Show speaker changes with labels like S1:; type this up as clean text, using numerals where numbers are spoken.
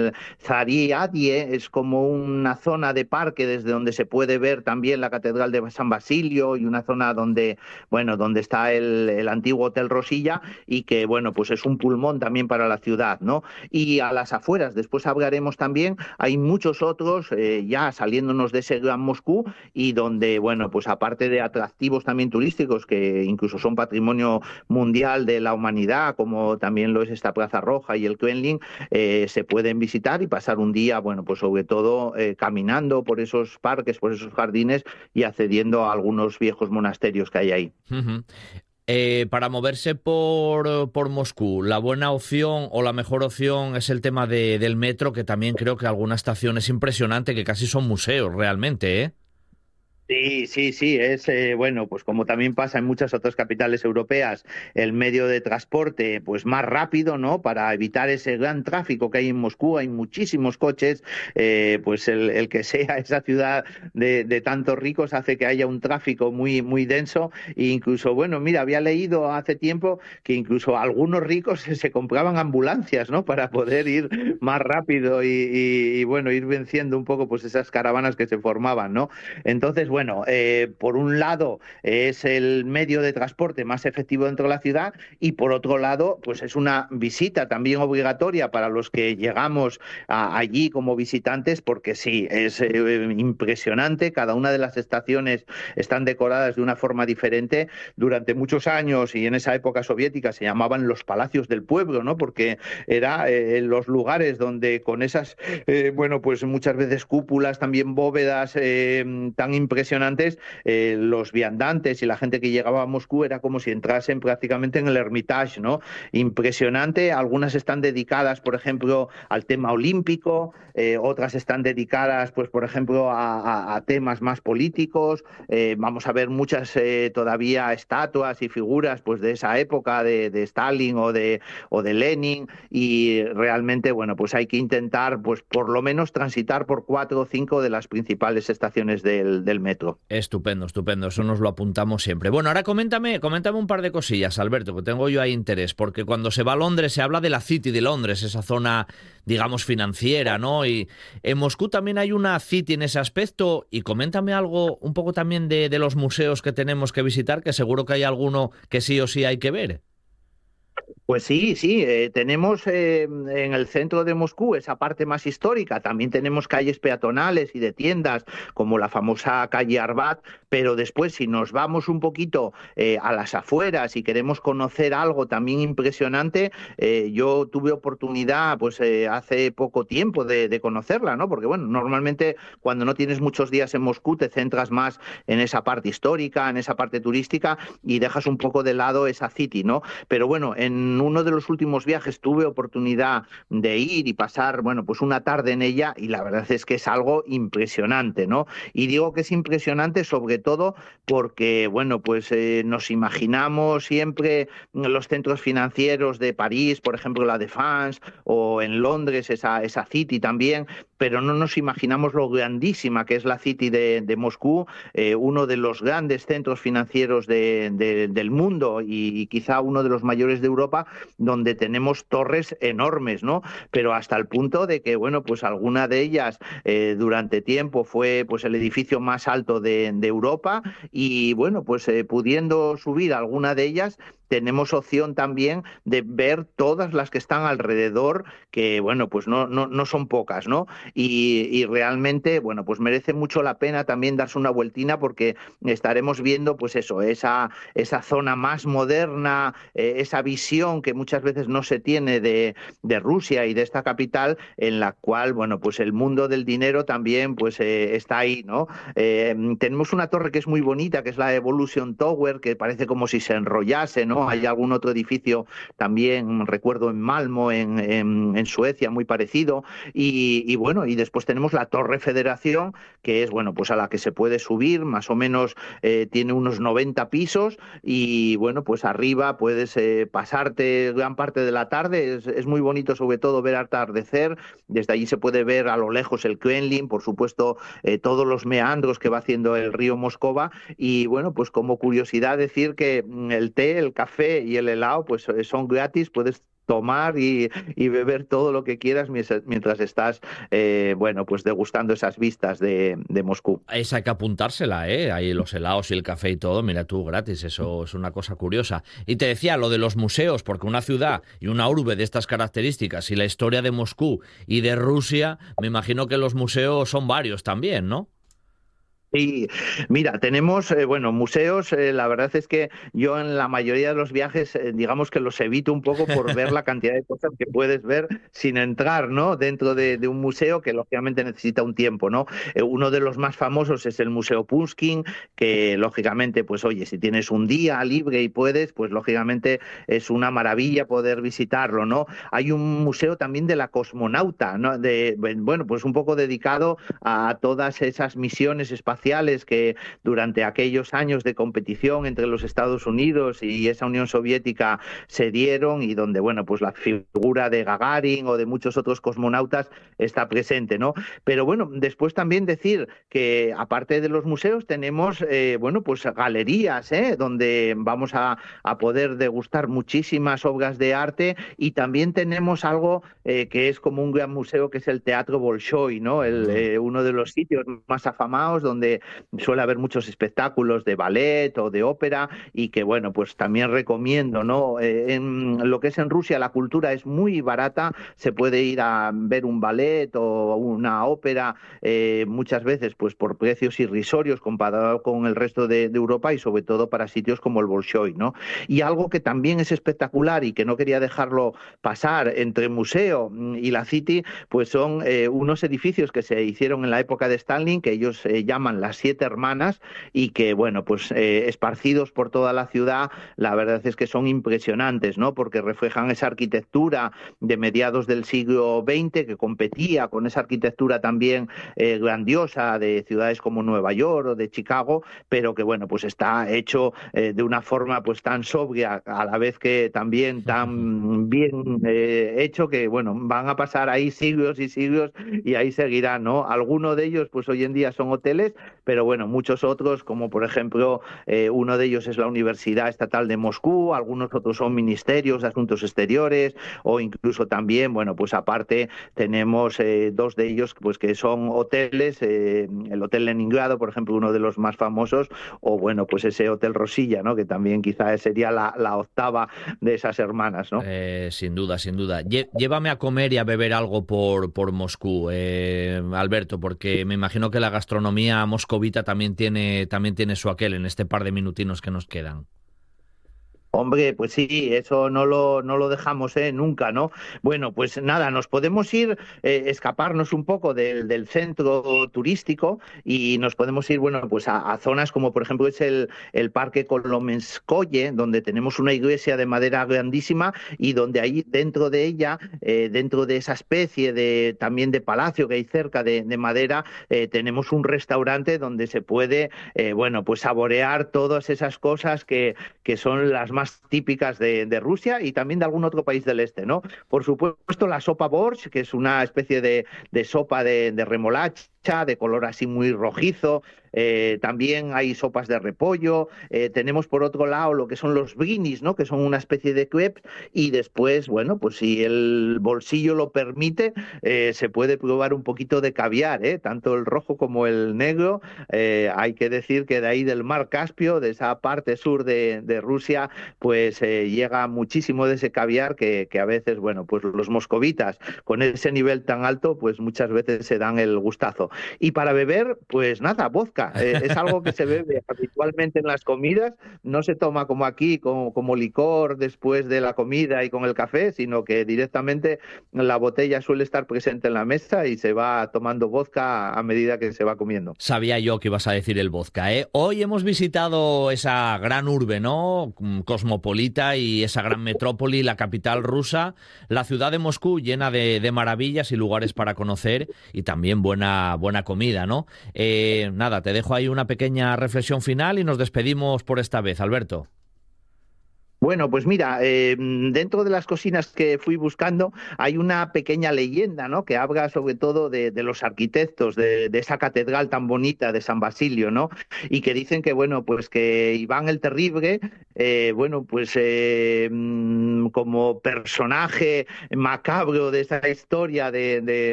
S1: el Zariadie, es como una zona de parque desde donde se puede ver también la Catedral de San Basilio y una zona donde, bueno, donde está el antiguo Hotel Rosilla y que, bueno, pues es un pulmón también para la ciudad, ¿no? Y a las afueras, después hablaremos también, hay muchos otros ya saliéndonos de ese Gran Moscú y donde, bueno, pues aparte de atractivos también turísticos que incluso son patrimonio mundial de la humanidad, como también lo es esta Plaza Roja y el Kremlin, se pueden visitar y pasar un día, bueno, pues sobre todo caminando por esos parques, por esos jardines y accediendo a algunos viejos monasterios que hay ahí.
S2: Ujú. Para moverse por Moscú, la buena opción o la mejor opción es el tema del metro, que también creo que alguna estación es impresionante, que casi son museos realmente, ¿eh?
S1: Sí, sí, sí, es bueno, pues como también pasa en muchas otras capitales europeas, el medio de transporte pues más rápido, ¿no? Para evitar ese gran tráfico que hay en Moscú, hay muchísimos coches, pues el que sea esa ciudad de tantos ricos hace que haya un tráfico muy denso e incluso, bueno, mira, había leído hace tiempo que incluso algunos ricos se compraban ambulancias, ¿no? Para poder ir más rápido y bueno, ir venciendo un poco pues esas caravanas que se formaban, ¿no? Entonces, bueno, por un lado es el medio de transporte más efectivo dentro de la ciudad y por otro lado, pues es una visita también obligatoria para los que llegamos allí como visitantes, porque sí, es impresionante. Cada una de las estaciones están decoradas de una forma diferente. Durante muchos años y en esa época soviética se llamaban los palacios del pueblo, ¿no? Porque era los lugares donde con esas, bueno, pues muchas veces cúpulas, también bóvedas tan impresionantes, los viandantes y la gente que llegaba a Moscú era como si entrasen prácticamente en el Hermitage, ¿no? Impresionante. Algunas están dedicadas, por ejemplo, al tema olímpico, otras están dedicadas, pues, por ejemplo, a temas más políticos. Vamos a ver muchas todavía estatuas y figuras, pues, de esa época de Stalin o de Lenin y realmente, bueno, pues hay que intentar, pues, por lo menos transitar por 4 o 5 de las principales estaciones del metro.
S2: Estupendo, estupendo. Eso nos lo apuntamos siempre. Bueno, ahora coméntame un par de cosillas, Alberto, que tengo yo ahí interés, porque cuando se va a Londres se habla de la City de Londres, esa zona, digamos, financiera, ¿no? Y en Moscú también hay una City en ese aspecto. Y coméntame algo un poco también de los museos que tenemos que visitar, que seguro que hay alguno que sí o sí hay que ver.
S1: Pues sí, sí, tenemos en el centro de Moscú esa parte más histórica, también tenemos calles peatonales y de tiendas como la famosa calle Arbat, pero después si nos vamos un poquito a las afueras y queremos conocer algo también impresionante, yo tuve oportunidad pues hace poco tiempo de conocerla, ¿no? Porque bueno, normalmente cuando no tienes muchos días en Moscú te centras más en esa parte histórica, en esa parte turística y dejas un poco de lado esa city, ¿no? Pero bueno, en uno de los últimos viajes tuve oportunidad de ir y pasar, bueno, pues una tarde en ella y la verdad es que es algo impresionante, ¿no? Y digo que es impresionante sobre todo porque, bueno, pues nos imaginamos siempre los centros financieros de París, por ejemplo, la Défense, o en Londres, esa City también, pero no nos imaginamos lo grandísima que es la City de Moscú, uno de los grandes centros financieros del mundo y quizá uno de los mayores de Europa, donde tenemos torres enormes, ¿no? Pero hasta el punto de que, bueno, pues alguna de ellas durante tiempo fue pues el edificio más alto de Europa y, bueno, pues pudiendo subir alguna de ellas, tenemos opción también de ver todas las que están alrededor, que bueno, pues no son pocas, ¿no? Y realmente, bueno, pues merece mucho la pena también darse una vueltina porque estaremos viendo, pues eso, esa zona más moderna, esa visión que muchas veces no se tiene de Rusia y de esta capital, en la cual, bueno, pues el mundo del dinero también pues está ahí, ¿no? Tenemos una torre que es muy bonita, que es la Evolution Tower, que parece como si se enrollase, ¿no? Hay algún otro edificio también, recuerdo, en Malmo, en Suecia, muy parecido. Y bueno, y después tenemos la Torre Federación, que es, bueno, pues a la que se puede subir, más o menos tiene unos 90 pisos y, bueno, pues arriba puedes pasarte gran parte de la tarde. Es muy bonito, sobre todo, ver atardecer. Desde allí se puede ver a lo lejos el Kremlin, por supuesto, todos los meandros que va haciendo el río Moscova y, bueno, pues como curiosidad decir que el té, el café y el helado pues son gratis, puedes tomar y beber todo lo que quieras mientras estás, bueno, pues degustando esas vistas de Moscú.
S2: Esa hay que apuntársela, ¿eh? Ahí los helados y el café y todo, mira tú, gratis, eso es una cosa curiosa. Y te decía lo de los museos, porque una ciudad y una urbe de estas características y la historia de Moscú y de Rusia, me imagino que los museos son varios también, ¿no?
S1: Y mira, tenemos, bueno, museos, la verdad es que yo en la mayoría de los viajes, digamos que los evito un poco por ver la cantidad de cosas que puedes ver sin entrar, ¿no? Dentro de un museo que lógicamente necesita un tiempo, ¿no? Uno de los más famosos es el Museo Pushkin, que lógicamente, pues oye, si tienes un día libre y puedes, pues lógicamente es una maravilla poder visitarlo, ¿no? Hay un museo también de la cosmonauta, ¿no? Bueno, pues un poco dedicado a todas esas misiones espaciales que durante aquellos años de competición entre los Estados Unidos y esa Unión Soviética se dieron y donde, bueno, pues la figura de Gagarin o de muchos otros cosmonautas está presente, ¿no? Pero bueno, después también decir que aparte de los museos tenemos, bueno, pues galerías, donde vamos a poder degustar muchísimas obras de arte y también tenemos algo que es como un gran museo que es el Teatro Bolshoi, ¿no? Uno de los sitios más afamados donde suele haber muchos espectáculos de ballet o de ópera y que, bueno, pues también recomiendo, ¿no? En lo que es en Rusia la cultura es muy barata, se puede ir a ver un ballet o una ópera muchas veces pues por precios irrisorios comparado con el resto de Europa y sobre todo para sitios como el Bolshoi, ¿no? Y algo que también es espectacular y que no quería dejarlo pasar entre museo y la City, pues son unos edificios que se hicieron en la época de Stalin que ellos llaman las 7 hermanas y que, bueno, pues esparcidos por toda la ciudad, la verdad es que son impresionantes, ¿no? Porque reflejan esa arquitectura de mediados del siglo XX que competía con esa arquitectura también grandiosa de ciudades como Nueva York o de Chicago, pero que, bueno, pues está hecho de una forma pues tan sobria, a la vez que también tan bien hecho que, bueno, van a pasar ahí siglos y siglos y ahí seguirán, ¿no? Algunos de ellos pues hoy en día son hoteles, pero bueno, muchos otros, como por ejemplo, uno de ellos es la Universidad Estatal de Moscú, algunos otros son ministerios de Asuntos Exteriores, o incluso también, bueno, pues aparte tenemos dos de ellos pues que son hoteles, el Hotel Leningrado, por ejemplo, uno de los más famosos, o bueno, pues ese Hotel Rosilla, ¿no? Que también quizás sería la octava de esas hermanas, ¿no?
S2: Sin duda, sin duda. Llévame a comer y a beber algo por Moscú, Alberto, porque me imagino que la gastronomía moscovita también tiene su aquel en este par de minutinos que nos quedan.
S1: Hombre, pues sí, eso no lo dejamos nunca, ¿no? Bueno, pues nada, nos podemos ir, escaparnos un poco del centro turístico y nos podemos ir, bueno, pues a zonas como por ejemplo es el Parque Kolomenskoye, donde tenemos una iglesia de madera grandísima y donde ahí dentro de ella, dentro de esa especie de también de palacio que hay cerca de madera, tenemos un restaurante donde se puede, bueno, pues saborear todas esas cosas que son las más típicas de Rusia y también de algún otro país del este, ¿no? Por supuesto, la sopa borsch, que es una especie de sopa de remolacha, de color así muy rojizo. También hay sopas de repollo. Tenemos por otro lado lo que son los blinis, ¿no? Que son una especie de crepes. Y después, bueno, pues si el bolsillo lo permite, se puede probar un poquito de caviar, tanto el rojo como el negro. Hay que decir que de ahí del mar Caspio, de esa parte sur de Rusia, pues llega muchísimo de ese caviar que a veces, bueno, pues los moscovitas con ese nivel tan alto, pues muchas veces se dan el gustazo. Y para beber, pues nada, vodka. Es algo que se bebe habitualmente en las comidas, no se toma como aquí, como licor después de la comida y con el café, sino que directamente la botella suele estar presente en la mesa y se va tomando vodka a medida que se va comiendo.
S2: Sabía yo que ibas a decir el vodka, ¿eh? Hoy hemos visitado esa gran urbe, ¿no? Cosmopolita y esa gran metrópoli, la capital rusa, la ciudad de Moscú llena de maravillas y lugares para conocer y también buena comida, ¿no? Nada, te dejo ahí una pequeña reflexión final y nos despedimos por esta vez, Alberto.
S1: Bueno, pues mira, dentro de las cocinas que fui buscando hay una pequeña leyenda, ¿no? Que habla sobre todo de los arquitectos de esa catedral tan bonita de San Basilio, ¿no? Y que dicen que, bueno, pues que Iván el Terrible, bueno, pues como personaje macabro de esa historia